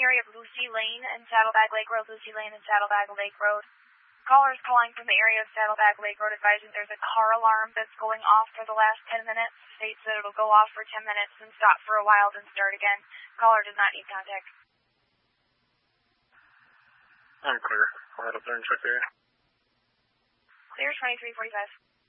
the area of Lucy Lane and Saddlebag Lake Road, Lucy Lane and Saddlebag Lake Road. Callers calling from the area of Saddlebag Lake Road advising there's a car alarm that's going off for the last 10 minutes. States that it'll go off for 10 minutes and stop for a while, then start again. Caller does not need contact. I'm clear. I'll head up there and check the area. Clear 2345.